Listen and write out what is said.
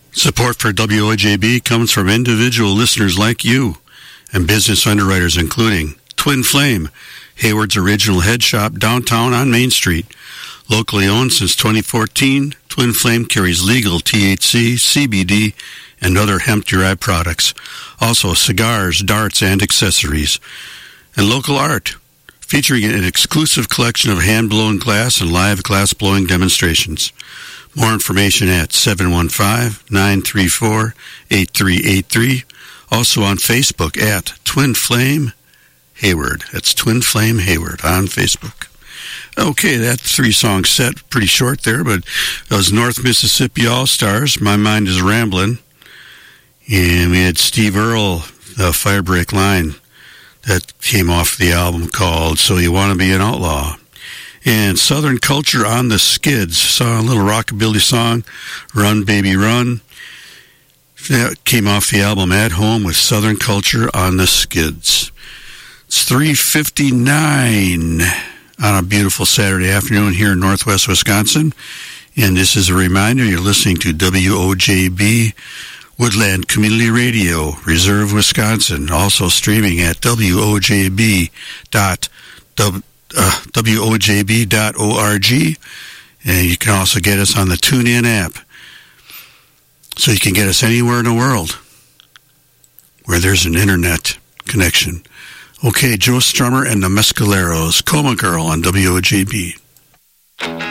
Support for WOJB comes from individual listeners like you and business underwriters including Twin Flame, Hayward's original head shop downtown on Main Street. Locally owned since 2014, Twin Flame carries legal THC, CBD, and other hemp-derived products. Also cigars, darts, and accessories. And local art, featuring an exclusive collection of hand-blown glass and live glass-blowing demonstrations. More information at 715-934-8383. Also on Facebook at Twin Flame Hayward. That's Twin Flame Hayward on Facebook. Okay, that 3-song set, pretty short there, but that was North Mississippi All-Stars, My Mind is Ramblin'. And we had Steve Earle, the Firebreak Line, that came off the album called So You Want to Be an Outlaw. And Southern Culture on the Skids, saw a little rockabilly song, Run Baby Run. That came off the album At Home with Southern Culture on the Skids. It's 3:59 on a beautiful Saturday afternoon here in Northwest Wisconsin. And this is a reminder, you're listening to WOJB Woodland Community Radio, Reserve, Wisconsin. Also streaming at WOJB.org. And you can also get us on the TuneIn app. So you can get us anywhere in the world where there's an internet connection. Okay, Joe Strummer and the Mescaleros, Coma Girl on WOJB.